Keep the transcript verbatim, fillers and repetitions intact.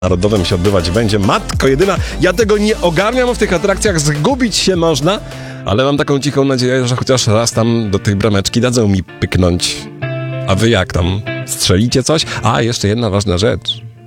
Narodowym się odbywać będzie. Matko jedyna, ja tego nie ogarniam, w tych atrakcjach zgubić się można, ale mam taką cichą nadzieję, że chociaż raz tam do tej brameczki dadzą mi pyknąć. A wy jak tam? Strzelicie coś? A, jeszcze jedna ważna rzecz.